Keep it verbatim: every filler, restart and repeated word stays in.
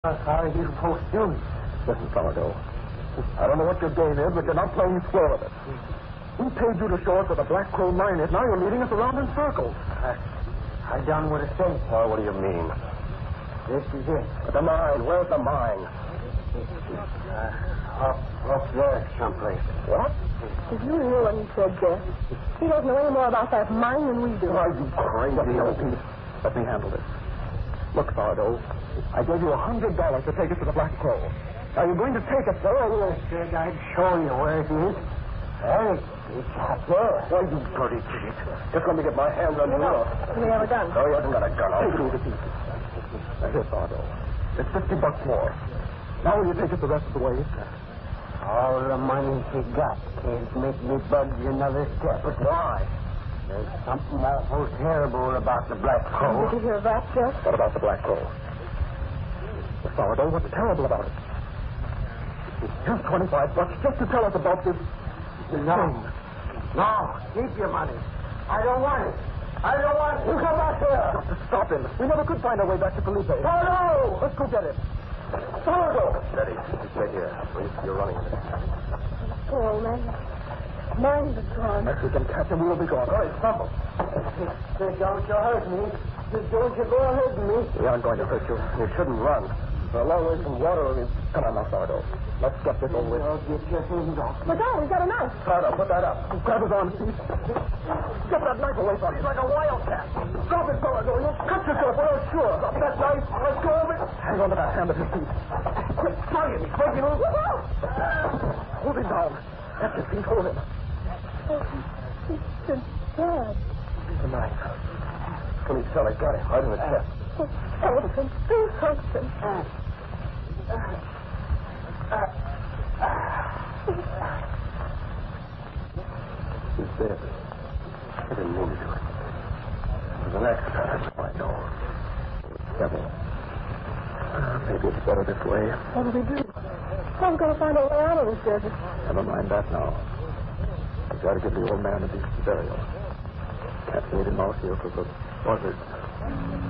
How are you supposed to do it? Listen, Sourdough. I don't know what your game is, but you're not playing square with it. We paid you to show us where the Black Crow mine is. Now you're leading us around in circles. I, I done what it said. Oh, what do you mean? This is it. The mine. Where's the mine? Uh, up, up there someplace. What? Did you hear what he said, Jeff? He doesn't know any more about that mine than we do. Why, you crazy old piece. Let me handle this. Look, Sourdough, I gave you a hundred dollars to take us to the Black Crow. Are you going to take it, sir? I said I'd show you where it is. Hey, it's up there. Why, you dirty cheat. Just let me get my hands on you. We have a gun. No, he hasn't got a gun. I'll take it to pieces. Now, here, Sourdough. It's fifty bucks more. Now will you take it the rest of the way? All the money she got can't make me budge another step. But why? There's something awful terrible about the Black Crow. Did you hear that, Jeff? What about the Black Crow? Sourdough, what's terrible about it? Here's twenty-five bucks just to tell us about this. this No. thing. No, keep your money. I don't want it. I don't want it. You come back here. Stop him. We never could find our way back to Felipe. Sourdough! Let's go get him. Sourdough! Steady. Stay here. You're running. Poor old man. Mine's gone. If we can catch him, we'll be gone. All right, stop him. Don't you hurt me. Don't you go ahead of me. We aren't going to hurt you. You shouldn't run. We're a long way from water. Come on now, Sourdough. Let's get this over with. I'll get your hands off. Look out, he's got a knife. Sourdough, put that up. Grab his arm, Steve. Get that knife away from him. He's like a wildcat. Drop it, Sourdough. You'll cut yourself. We're sure. Drop that knife. Let's go over it. Hang on to that hand at his feet. Quick, try him. He's breaking loose. Look out! Hold him down. That's his feet. Hold him. Oh, he's dead. The knife. Police fella got him right in the chest. Oh, Elton, do something. He's dead. I didn't mean to do it. It was an accident. That's all I know. Devil. Uh, maybe it's better this way. What do we do? How are we going to find a way out of this desert? Never mind that now. I got to give the old man a decent burial. Can't leave him out here for the buzzards.